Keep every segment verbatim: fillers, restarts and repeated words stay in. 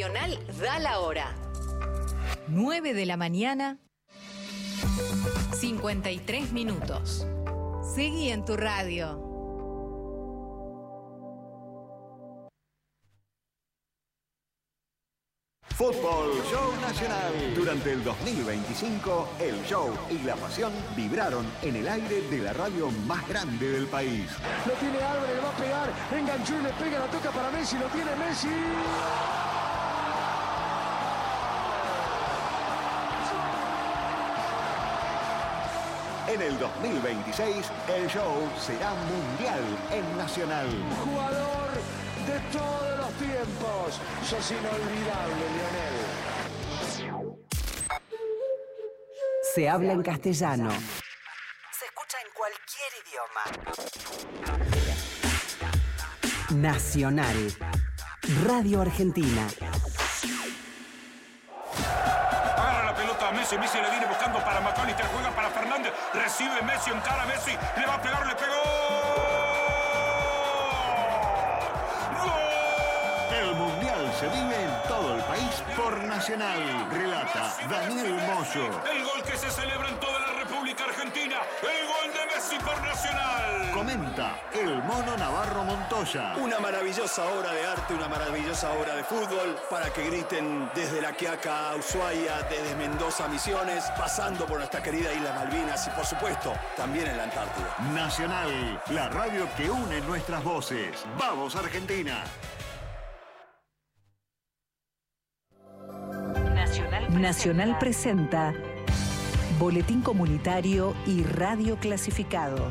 Nacional da la hora. nueve de la mañana, cincuenta y tres minutos. Seguí en tu radio. Fútbol Show Nacional. Durante el dos mil veinticinco, el show y la pasión vibraron en el aire de la radio más grande del país. Lo tiene Álvarez, le va a pegar, enganchó y le pega, la toca para Messi, lo tiene Messi. En el dos mil veintiséis, el show será mundial en Nacional. Jugador de todos los tiempos. Sos inolvidable, Lionel. Se habla en castellano. Se escucha en cualquier idioma. Nacional. Radio Argentina. Agarra la pelota a Messi. Messi le viene buscando para McAllister. Juega para Fernández. Recibe Messi, encara a Messi. Le va a pegar, le pegó. Se vive en todo el país por Nacional. Relata Daniel Moyo. El gol que se celebra en toda la República Argentina. El gol de Messi por Nacional. Comenta el Mono Navarro Montoya. Una maravillosa obra de arte, una maravillosa obra de fútbol para que griten desde La Quiaca a Ushuaia, desde Mendoza a Misiones, pasando por nuestra querida Isla Malvinas y por supuesto también en la Antártida. Nacional, la radio que une nuestras voces. ¡Vamos, Argentina! Nacional presenta Boletín Comunitario y Radio Clasificados.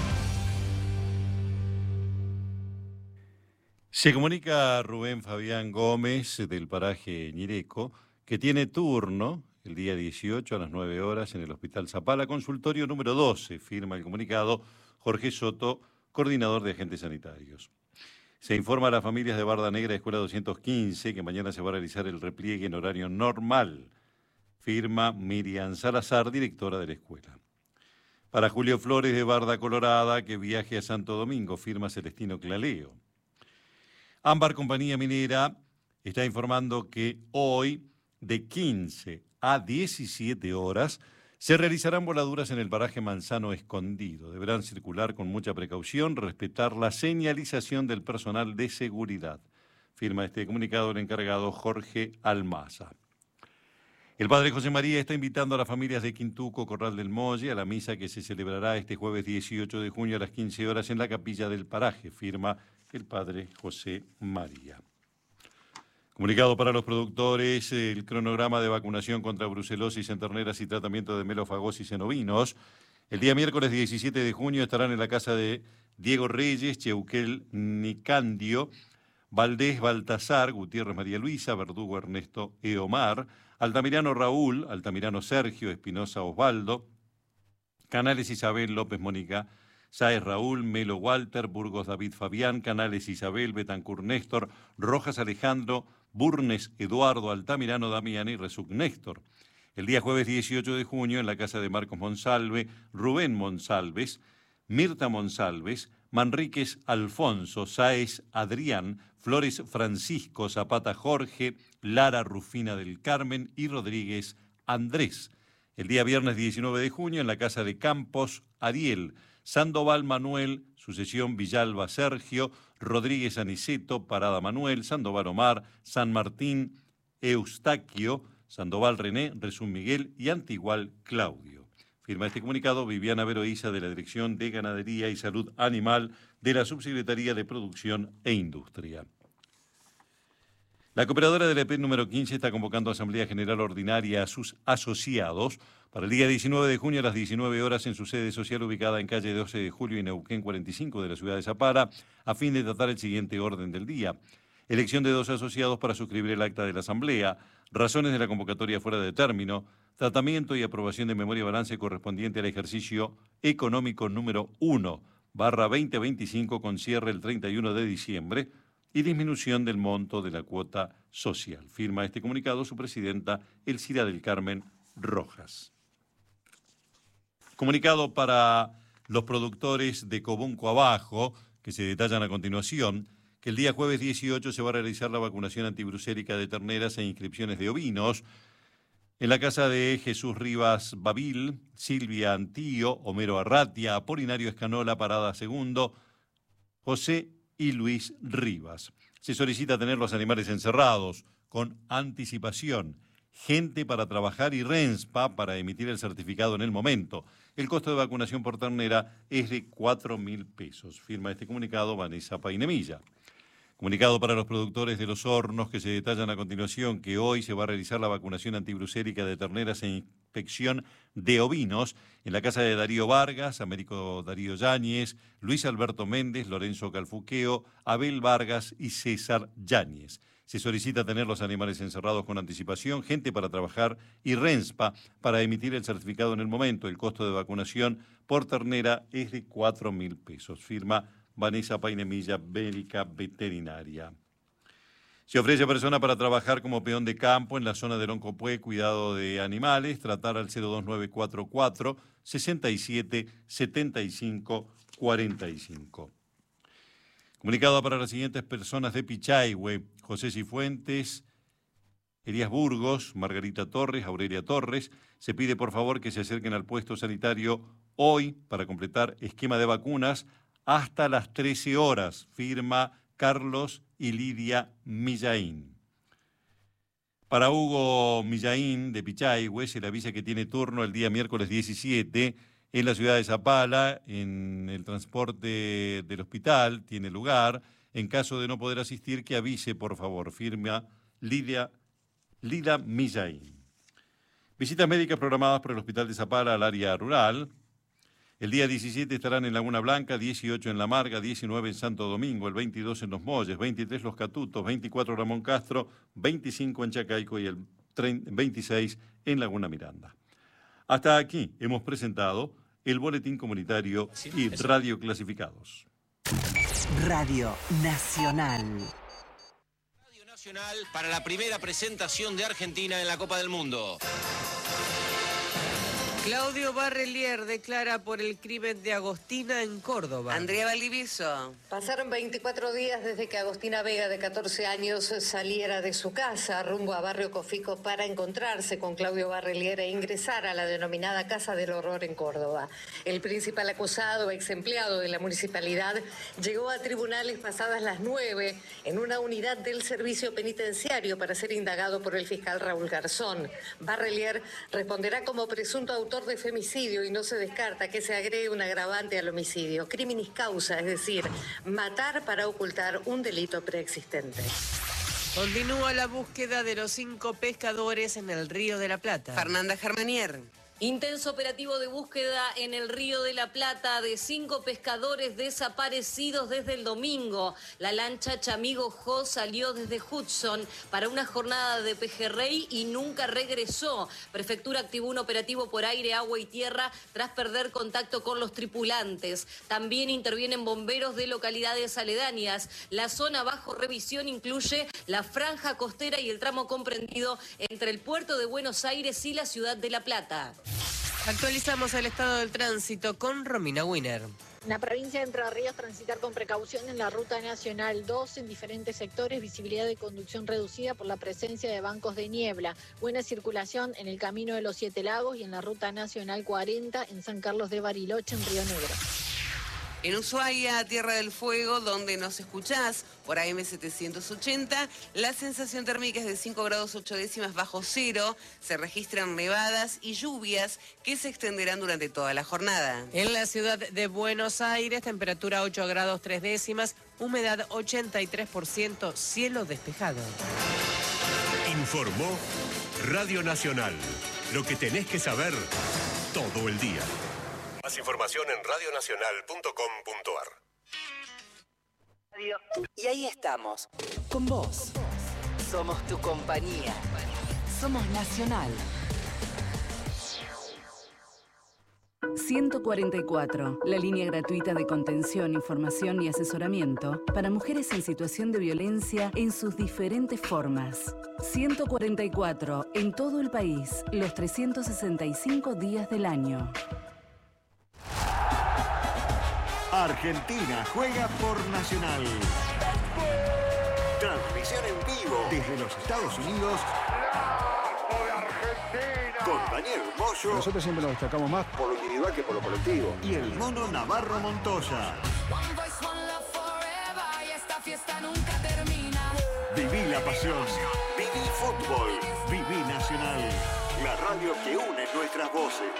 Se comunica Rubén Fabián Gómez del paraje Ñireco, que tiene turno el día dieciocho a las nueve horas en el Hospital Zapala, consultorio número doce, firma el comunicado Jorge Soto, coordinador de agentes sanitarios. Se informa a las familias de Barda Negra, Escuela doscientos quince, que mañana se va a realizar el repliegue en horario normal. Firma Miriam Salazar, directora de la escuela. Para Julio Flores de Barda Colorada, que viaje a Santo Domingo, firma Celestino Claleo. Ámbar Compañía Minera está informando que hoy, de quince a diecisiete horas, se realizarán voladuras en el paraje Manzano Escondido. Deberán circular con mucha precaución, respetar la señalización del personal de seguridad. Firma este comunicado el encargado Jorge Almaza. El padre José María está invitando a las familias de Quintuco, Corral del Molle, a la misa que se celebrará este jueves dieciocho de junio a las quince horas en la capilla del paraje. Firma el padre José María. Comunicado para los productores, el cronograma de vacunación contra brucelosis en terneras y tratamiento de melofagosis en ovinos. El día miércoles diecisiete de junio estarán en la casa de Diego Reyes, Cheuquel Nicandio, Valdés Baltasar, Gutiérrez María Luisa, Verdugo Ernesto Eomar, Altamirano Raúl, Altamirano Sergio, Espinosa Osvaldo, Canales Isabel, López Mónica, Sáez Raúl, Melo Walter, Burgos David Fabián, Canales Isabel, Betancur Néstor, Rojas Alejandro, Burnes Eduardo, Altamirano Damián y Resuc Néstor. El día jueves dieciocho de junio en la casa de Marcos Monsalve, Rubén Monsalves, Mirta Monsalves, Manríquez Alfonso, Sáez Adrián, Flores Francisco, Zapata Jorge, Lara Rufina del Carmen y Rodríguez Andrés. El día viernes diecinueve de junio en la casa de Campos Ariel, Sandoval Manuel, Sucesión Villalba Sergio, Rodríguez Aniceto, Parada Manuel, Sandoval Omar, San Martín Eustaquio, Sandoval René, Resún Miguel y Antigual Claudio. Firma este comunicado Viviana Veroiza de la Dirección de Ganadería y Salud Animal de la Subsecretaría de Producción e Industria. La cooperadora de la E P número quince está convocando a Asamblea General Ordinaria a sus asociados para el día diecinueve de junio a las diecinueve horas en su sede social ubicada en calle doce de julio y Neuquén cuarenta y cinco de la ciudad de Zapala, a fin de tratar el siguiente orden del día. Elección de dos asociados para suscribir el acta de la Asamblea, razones de la convocatoria fuera de término, tratamiento y aprobación de memoria y balance correspondiente al ejercicio económico número uno, barra veinte veinticinco con cierre el treinta y uno de diciembre, y disminución del monto de la cuota social. Firma este comunicado su presidenta Elcira del Carmen Rojas. Comunicado para los productores de Cobunco Abajo, que se detallan a continuación, que el día jueves dieciocho se va a realizar la vacunación antibrucélica de terneras e inscripciones de ovinos en la casa de Jesús Rivas Babil, Silvia Antío, Homero Arratia, Apolinario Escanola, Parada Segundo, José y Luis Rivas. Se solicita tener los animales encerrados con anticipación, gente para trabajar y RENSPA para emitir el certificado en el momento. El costo de vacunación por ternera es de cuatro mil pesos. Firma este comunicado Vanessa Painemilla. Comunicado para los productores de los hornos que se detallan a continuación que hoy se va a realizar la vacunación antibrucélica de terneras e inspección de ovinos en la casa de Darío Vargas, Américo Darío Yáñez, Luis Alberto Méndez, Lorenzo Calfuqueo, Abel Vargas y César Yáñez. Se solicita tener los animales encerrados con anticipación, gente para trabajar y RENSPA para emitir el certificado en el momento. El costo de vacunación por ternera es de cuatro mil pesos. Firma Vanessa Painemilla, médica veterinaria. Se ofrece a persona para trabajar como peón de campo en la zona de Loncopué, cuidado de animales, tratar al cero dos nueve cuatro cuatro, sesenta y siete, setenta y cinco, cuarenta y cinco. Comunicado para las siguientes personas de Pichahue: José Cifuentes, Elías Burgos, Margarita Torres, Aurelia Torres. Se pide por favor que se acerquen al puesto sanitario hoy para completar esquema de vacunas hasta las trece horas, firma Carlos y Lidia Millaín. Para Hugo Millaín de Pichahue se le avisa que tiene turno el día miércoles diecisiete en la ciudad de Zapala, en el transporte del hospital, tiene lugar. En caso de no poder asistir, que avise, por favor, firma Lidia, Lida Millaín. Visitas médicas programadas por el Hospital de Zapala al área rural. El día diecisiete estarán en Laguna Blanca, dieciocho en La Marga, diecinueve en Santo Domingo, el veintidós en Los Molles, veintitrés Los Catutos, veinticuatro Ramón Castro, veinticinco en Chacaico y el veintiséis en Laguna Miranda. Hasta aquí hemos presentado el Boletín Comunitario y Radio Clasificados. Radio Nacional. Radio Nacional para la primera presentación de Argentina en la Copa del Mundo. Claudio Barrelier declara por el crimen de Agostina en Córdoba. Andrea Valdivieso. Pasaron veinticuatro días desde que Agostina Vega, de catorce años, saliera de su casa rumbo a Barrio Cofico para encontrarse con Claudio Barrelier e ingresar a la denominada Casa del Horror en Córdoba. El principal acusado, ex empleado de la municipalidad, llegó a tribunales pasadas las nueve en una unidad del servicio penitenciario para ser indagado por el fiscal Raúl Garzón. Barrelier responderá como presunto autor de femicidio y no se descarta que se agregue un agravante al homicidio, criminis causa, es decir, matar para ocultar un delito preexistente. Continúa la búsqueda de los cinco pescadores en el Río de la Plata. Fernanda Germanier. Intenso operativo de búsqueda en el Río de la Plata de cinco pescadores desaparecidos desde el domingo. La lancha Chamigo Jo salió desde Hudson para una jornada de pejerrey y nunca regresó. Prefectura activó un operativo por aire, agua y tierra tras perder contacto con los tripulantes. También intervienen bomberos de localidades aledañas. La zona bajo revisión incluye la franja costera y el tramo comprendido entre el puerto de Buenos Aires y la ciudad de La Plata. Actualizamos el estado del tránsito con Romina Wiener. En la provincia de Entre Ríos, transitar con precaución en la Ruta Nacional dos en diferentes sectores, visibilidad de conducción reducida por la presencia de bancos de niebla. Buena circulación en el Camino de los Siete Lagos y en la Ruta Nacional cuarenta en San Carlos de Bariloche, en Río Negro. En Ushuaia, Tierra del Fuego, donde nos escuchás por A M setecientos ochenta, la sensación térmica es de cinco grados ocho décimas bajo cero. Se registran nevadas y lluvias que se extenderán durante toda la jornada. En la ciudad de Buenos Aires, temperatura ocho grados tres décimas, humedad ochenta y tres por ciento, cielo despejado. Informó Radio Nacional. Lo que tenés que saber todo el día. Más información en radio nacional punto com punto a r. Y ahí estamos, con vos. Somos tu compañía. Somos Nacional. ciento cuarenta y cuatro, la línea gratuita de contención, información y asesoramiento para mujeres en situación de violencia en sus diferentes formas. ciento cuarenta y cuatro, en todo el país, los trescientos sesenta y cinco días del año. Argentina juega por Nacional. Transmisión en vivo desde los Estados Unidos. Con Daniel Moyo. Nosotros siempre nos destacamos más por lo individual que por lo colectivo. Y el Mono Navarro Montoya. Viví la pasión. Viví fútbol. Viví Nacional. La radio que une nuestras voces.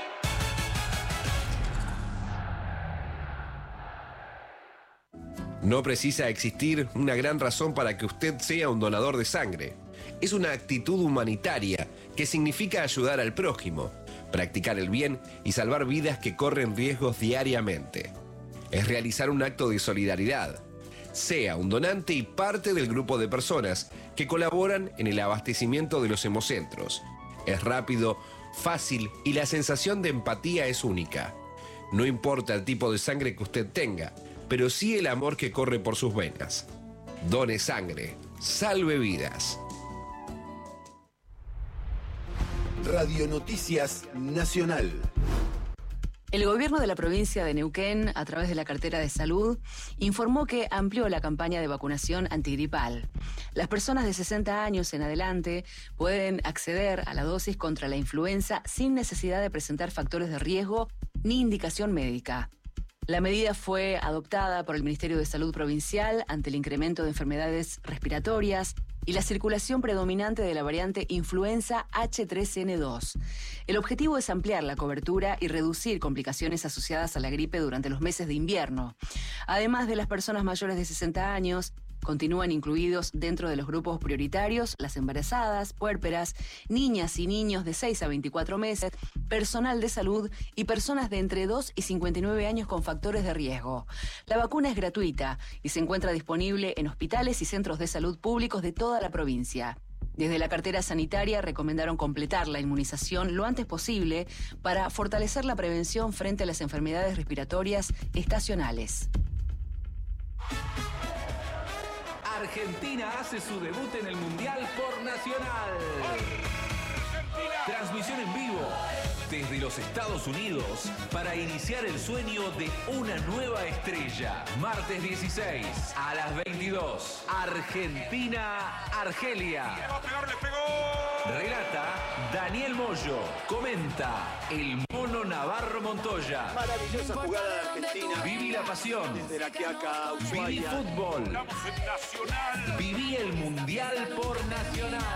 No precisa existir una gran razón para que usted sea un donador de sangre. Es una actitud humanitaria que significa ayudar al prójimo, practicar el bien y salvar vidas que corren riesgos diariamente. Es realizar un acto de solidaridad. Sea un donante y parte del grupo de personas que colaboran en el abastecimiento de los hemocentros. Es rápido, fácil y la sensación de empatía es única. No importa el tipo de sangre que usted tenga, pero sí el amor que corre por sus venas. Done sangre, salve vidas. Radio Noticias Nacional. El gobierno de la provincia de Neuquén, a través de la cartera de salud, informó que amplió la campaña de vacunación antigripal. Las personas de sesenta años en adelante pueden acceder a la dosis contra la influenza sin necesidad de presentar factores de riesgo ni indicación médica. La medida fue adoptada por el Ministerio de Salud Provincial ante el incremento de enfermedades respiratorias y la circulación predominante de la variante influenza H tres N dos. El objetivo es ampliar la cobertura y reducir complicaciones asociadas a la gripe durante los meses de invierno. Además de las personas mayores de sesenta años, continúan incluidos dentro de los grupos prioritarios las embarazadas, puérperas, niñas y niños de seis a veinticuatro meses, personal de salud y personas de entre dos y cincuenta y nueve años con factores de riesgo. La vacuna es gratuita y se encuentra disponible en hospitales y centros de salud públicos de toda la provincia. Desde la cartera sanitaria recomendaron completar la inmunización lo antes posible para fortalecer la prevención frente a las enfermedades respiratorias estacionales. Argentina hace su debut en el Mundial por Nacional. Transmisión en vivo desde los Estados Unidos para iniciar el sueño de una nueva estrella. Martes dieciséis a las veintidós. Argentina-Argelia. Relata Daniel Moyo. Comenta el Mono Navarro Montoya. Maravillosa jugada de Argentina. Viví la pasión. Desde la Quiaca a Ushuaia. Viví fútbol. Viví el Mundial por Nacional.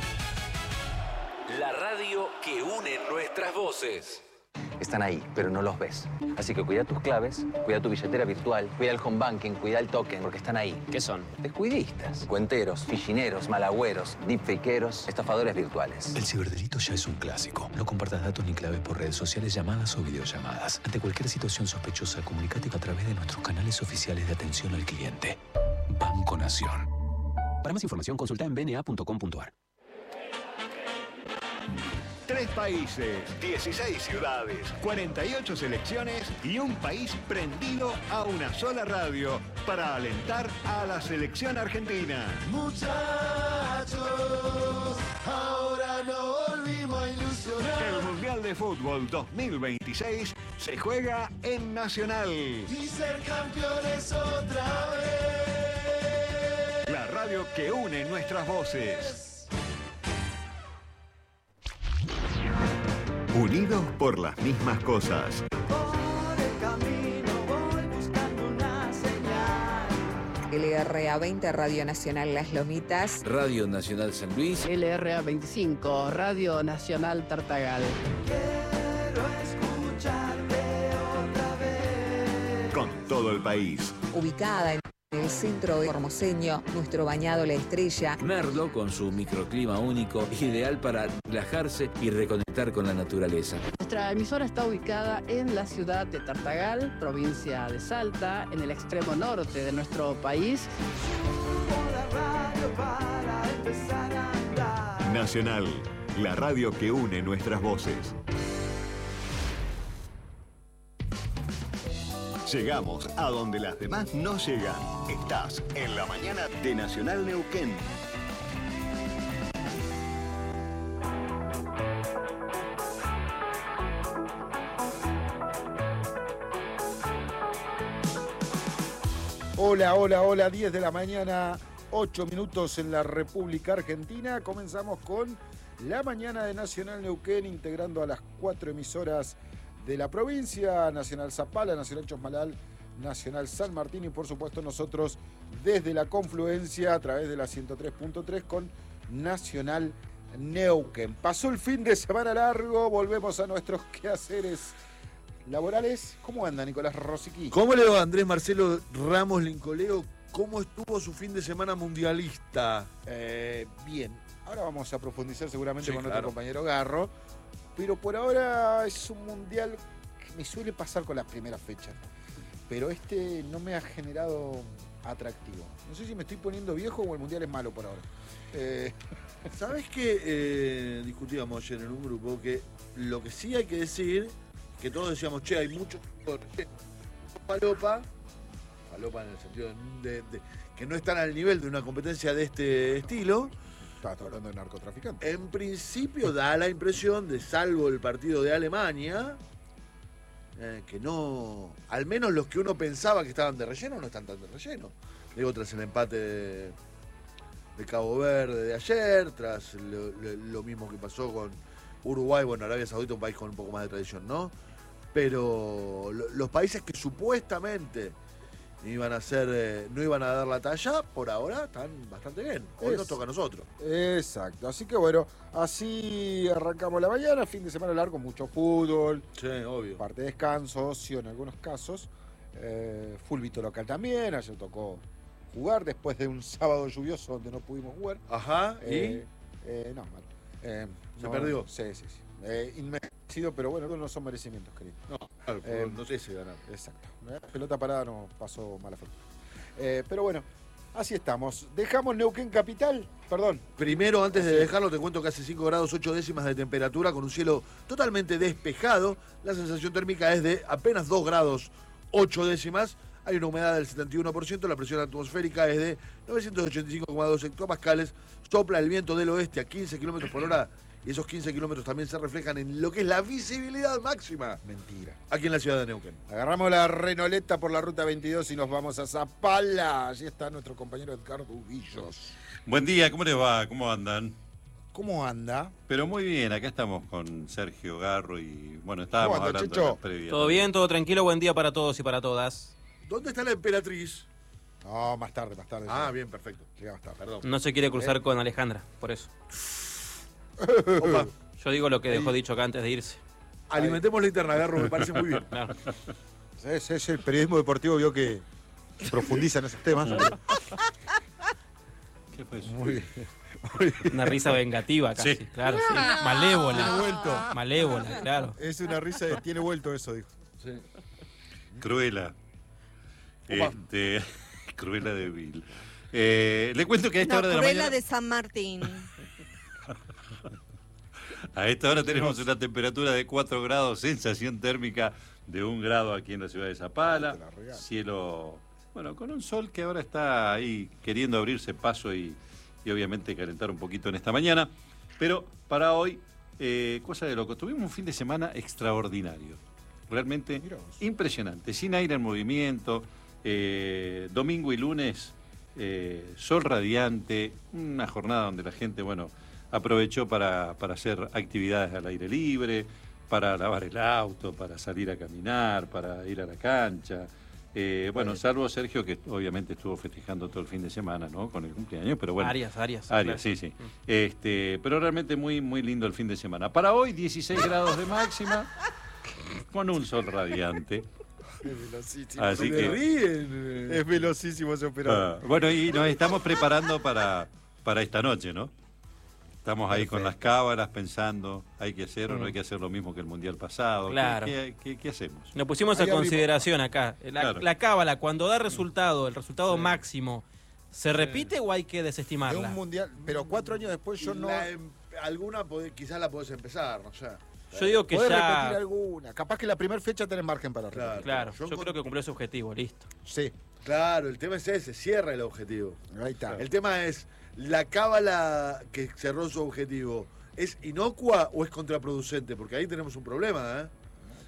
La radio que une nuestras voces. Están ahí, pero no los ves. Así que cuida tus claves, cuida tu billetera virtual, cuida el home banking, cuida el token, porque están ahí. ¿Qué son? Descuidistas, cuenteros, fichineros, malagüeros, deepfakeros, estafadores virtuales. El ciberdelito ya es un clásico. No compartas datos ni claves por redes sociales, llamadas o videollamadas. Ante cualquier situación sospechosa, comunícate a través de nuestros canales oficiales de atención al cliente. Banco Nación. Para más información, consulta en b n a punto com punto a r. Tres países, dieciséis ciudades, cuarenta y ocho selecciones y un país prendido a una sola radio para alentar a la selección argentina. Muchachos, ahora no volvimos a ilusionar. El Mundial de Fútbol dos mil veintiséis se juega en Nacional. Y ser campeones otra vez. La radio que une nuestras voces. Unidos por las mismas cosas. Por el camino voy buscando una señal. L R A veinte, Radio Nacional Las Lomitas. Radio Nacional San Luis. L R A veinticinco, Radio Nacional Tartagal. Quiero escucharte otra vez. Con todo el país. Ubicada en el centro de Formoseño, nuestro bañado La Estrella. Merlo, con su microclima único, ideal para relajarse y reconectar con la naturaleza. Nuestra emisora está ubicada en la ciudad de Tartagal, provincia de Salta, en el extremo norte de nuestro país. Nacional, la radio que une nuestras voces. Llegamos a donde las demás no llegan. Estás en la mañana de Nacional Neuquén. Hola, hola, hola, diez de la mañana, ocho minutos en la República Argentina. Comenzamos con la mañana de Nacional Neuquén, integrando a las cuatro emisoras de la provincia: Nacional Zapala, Nacional Chosmalal, Nacional San Martín y por supuesto nosotros desde la Confluencia a través de la ciento tres punto tres con Nacional Neuquén. Pasó el fin de semana largo, volvemos a nuestros quehaceres laborales. ¿Cómo anda Nicolás Rosiquí? ¿Cómo le va Andrés Marcelo Ramos Lincoleo? ¿Cómo estuvo su fin de semana mundialista? Eh, bien, ahora vamos a profundizar seguramente Sí, con claro. nuestro compañero Garro, pero por ahora es un mundial que me suele pasar con las primeras fechas, pero este no me ha generado atractivo. No sé si me estoy poniendo viejo o el mundial es malo por ahora. Eh... ¿Sabes qué? Eh, discutíamos ayer en un grupo que lo que sí hay que decir, que todos decíamos, che, hay muchos falopa, falopa en el sentido de, de que no están al nivel de una competencia de este estilo. Estás hablando de narcotraficantes. En principio da la impresión de, salvo el partido de Alemania, eh, que no, al menos los que uno pensaba que estaban de relleno no están tan de relleno. Digo, tras el empate de, de Cabo Verde de ayer, tras lo, lo, lo mismo que pasó con Uruguay, bueno, Arabia Saudita, un país con un poco más de tradición, ¿no? Pero lo, los países que supuestamente iban a ser, eh, no iban a dar la talla, por ahora están bastante bien. Hoy Es- nos toca a nosotros. Exacto, así que bueno, así arrancamos la mañana, fin de semana largo, mucho fútbol, sí, obvio. parte de descanso, ocio en algunos casos, eh, fulbito local también, ayer tocó jugar después de un sábado lluvioso donde no pudimos jugar. Ajá, ¿y? Eh, eh, no, mal. Eh, ¿Se no, perdió? Sí, sí, sí. Eh, inmerecido, pero bueno, no son merecimientos, querido. No, claro, Eh, no sé si ganar. Exacto. La pelota parada no pasó mala fortuna. Eh, pero bueno, así estamos. Dejamos Neuquén Capital, perdón. Primero, antes de Así es. dejarlo, te cuento que hace cinco grados ocho décimas de temperatura con un cielo totalmente despejado. La sensación térmica es de apenas dos grados ocho décimas. Hay una humedad del setenta y uno por ciento. La presión atmosférica es de novecientos ochenta y cinco coma dos hectopascales. Sopla el viento del oeste a quince kilómetros por hora. Y esos quince kilómetros también se reflejan en lo que es la visibilidad máxima. Mentira. Aquí en la ciudad de Neuquén. Agarramos la Renoleta por la ruta veintidós y nos vamos a Zapala. Allí está nuestro compañero Edgardo Ubillos. Buen día, ¿cómo les va? ¿Cómo andan? ¿Cómo anda? Pero muy bien, acá estamos con Sergio Garro y bueno, estábamos ¿Cómo anda, hablando Checho? de la previa. Todo bien, todo tranquilo, buen día para todos y para todas. ¿Dónde está la emperatriz? No, más tarde, más tarde. Ah, bien, perfecto. Llega más tarde. Perdón. No se quiere cruzar Eh. con Alejandra, por eso. Opa. Yo digo lo que dejó dicho acá antes de irse. Alimentemos la interna, Garro, me parece muy bien. Claro. Es, es el periodismo deportivo, vio que profundiza en esos temas. ¿Qué fue eso? Muy bien. Una risa vengativa casi, Sí. claro, sí. Malévola. Tiene vuelto. Malévola, claro. Es una risa, de- tiene vuelto eso, dijo. Sí. Cruela. Opa. Este, Cruela de Vil. Eh, le cuento que a esta No, hora de la Cruella mañana. de San Martín. A esta hora tenemos una temperatura de cuatro grados, sensación térmica de un grado aquí en la ciudad de Zapala. Cielo, bueno, con un sol que ahora está ahí queriendo abrirse paso y, y obviamente calentar un poquito en esta mañana. Pero para hoy, eh, cosa de loco, tuvimos un fin de semana extraordinario. Realmente impresionante, sin aire en movimiento, eh, domingo y lunes, eh, sol radiante, una jornada donde la gente, bueno, aprovechó para, para hacer actividades al aire libre, para lavar el auto, para salir a caminar, para ir a la cancha. Eh, bueno, salvo Sergio, que obviamente estuvo festejando todo el fin de semana, ¿no? Con el cumpleaños, pero bueno. Arias, Arias, Arias, claro. sí, sí. Este, pero realmente muy, muy lindo el fin de semana. Para hoy, dieciséis grados de máxima, con un sol radiante. Es velocísimo. Así Se que- ríen. Es velocísimo ese operador. Ah, bueno, y nos estamos preparando para, para esta noche, ¿no? Estamos ahí con Perfecto. las cábalas pensando, hay que hacer o no hay que hacer lo mismo que el Mundial pasado. ¿Qué- Claro. ¿Qué, qué, qué hacemos? Nos pusimos Ahí a abrimos. consideración acá. La, Claro. la cábala, cuando da resultado, el resultado máximo, ¿se repite o hay que De desestimarla? un mundial, pero cuatro años después yo no. La em- alguna podés- quizás la podés empezar, no sé. Yo digo que Podés ya... repetir alguna. Capaz que la primera fecha tenés margen para repetir. Claro. Claro, Yo yo con- creo que cumplió su objetivo, listo. Sí, Claro, el tema es ese, cierra el objetivo. ahí está. El tema es, ¿la cábala que cerró su objetivo es inocua o es contraproducente? Porque ahí tenemos un problema, ¿eh?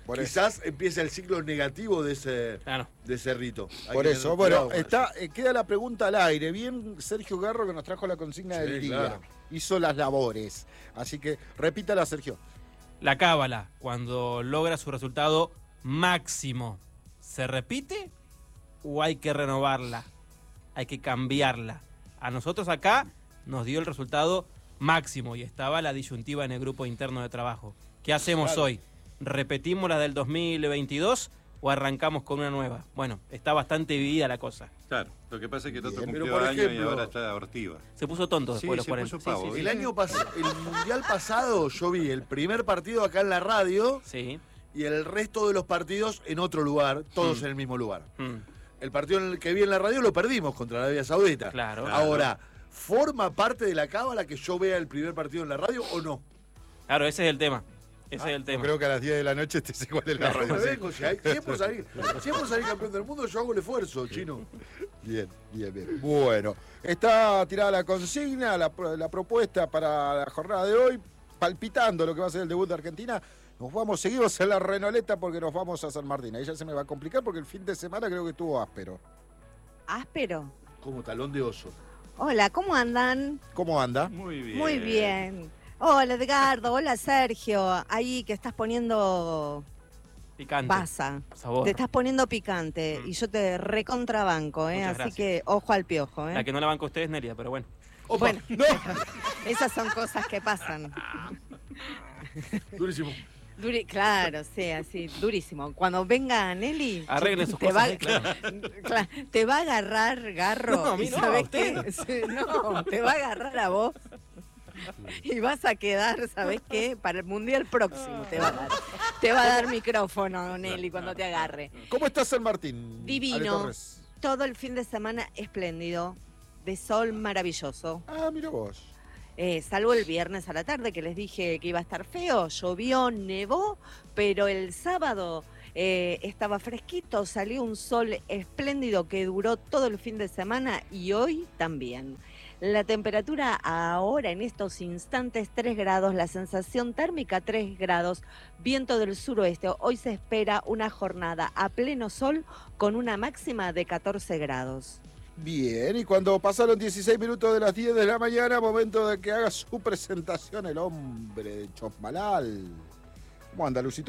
Por quizás empieza el ciclo negativo de ese, claro. de ese rito. Hay Por que eso, tener bueno, cuidado con está, eh, queda la pregunta al aire. Bien Sergio Garro que nos trajo la consigna Sí, del día. claro. Hizo las labores. Así que repítala, Sergio. La cábala, cuando logra su resultado máximo, ¿se repite o hay que renovarla? Hay que cambiarla. A nosotros acá nos dio el resultado máximo y estaba la disyuntiva en el grupo interno de trabajo. ¿Qué hacemos Claro. hoy? ¿Repetimos la del dos mil veintidós o arrancamos con una nueva? Bueno, está bastante dividida la cosa. Claro, lo que pasa es que el otro Bien, cumplió pero por años y ejemplo- ahora está Ortiva. Se puso tonto después de los Sí, se cuarenta. puso pavo, Sí, sí, sí. El año pasado, el mundial pasado, yo vi el primer partido acá en la radio Sí. y el resto de los partidos en otro lugar, todos Mm. en el mismo lugar. Mm. El partido en el que vi en la radio lo perdimos contra Arabia Saudita. Claro. Ahora, ¿forma parte de la cábala que yo vea el primer partido en la radio o no? Claro, ese es el tema. Ese es el tema. Creo que a las diez de la noche te sé cuál es la No, radio. me vengo, si hay- si es por salir, si es por salir campeón del mundo, yo hago el esfuerzo, chino. Bien, bien, bien. Bueno, está tirada la consigna, la, la propuesta para la jornada de hoy, palpitando lo que va a ser el debut de Argentina. Nos vamos seguidos en la Renoleta porque nos vamos a San Martín. Ahí ya se me va a complicar porque el fin de semana creo que estuvo áspero. ¿Áspero? Como talón de oso. Hola, ¿cómo andan? ¿Cómo anda? Muy bien. Muy bien. Hola, Edgardo. Hola, Sergio. Ahí que estás poniendo Picante. basa. Sabor. Te estás poniendo picante y yo te recontrabanco, ¿eh? Muchas Así gracias. que ojo al piojo, ¿eh? La que no la banca usted es Nelia, pero bueno. Bueno, esas son cosas que pasan. Durísimo. Duri- claro, sí, así, durísimo. Cuando venga Nelly, Arreglen sus te cosas, va, eh, claro. Cla- te va a agarrar Garro. No, a mí ¿Y no, sabés a usted. qué? Sí, no, te va a agarrar a vos. Y vas a quedar, ¿sabés qué? Para el mundial próximo te va a dar. Te va a dar micrófono, Nelly, cuando te agarre. ¿Cómo está San Martín? Ale Divino. Torres? Todo el fin de semana espléndido. De sol maravilloso. Ah, mira vos. Eh, salvo el viernes a la tarde que les dije que iba a estar feo, llovió, nevó, pero el sábado eh, estaba fresquito, salió un sol espléndido que duró todo el fin de semana y hoy también. La temperatura ahora en estos instantes tres grados, la sensación térmica tres grados, viento del suroeste. Hoy se espera una jornada a pleno sol con una máxima de catorce grados. Bien, y cuando pasaron dieciséis minutos de las diez de la mañana, momento de que haga su presentación el hombre de Chosmalal. ¿Cómo anda, Lucito?